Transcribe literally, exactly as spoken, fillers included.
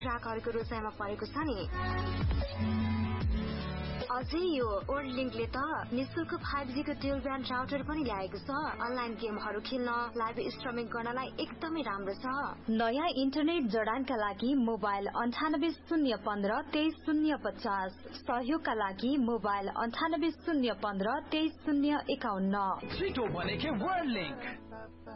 ग्राहकहरूको रोजाइमा परेको छ नि। अझै यो वर्ल्ड लिंकले त निशुल्क फाइभ जी को ड्युल ब्यान्ड राउटर पनि ल्याएको छ। अनलाइन गेमहरू खेल्न, लाइभ स्ट्रिमिङ गर्नलाई एकदमै राम्रो छ। नयाँ इन्टरनेट जडानका लागि मोबाइल अन्ठानब्बे शून्य पन्ध्र तेइस शून्य पचास, सहयोगका लागि मोबाइल अन्ठानब्बे शून्य पन्ध्र तेइस शून्य एकाउन्न। छिटो भनेको वर्ल्ड लिंक।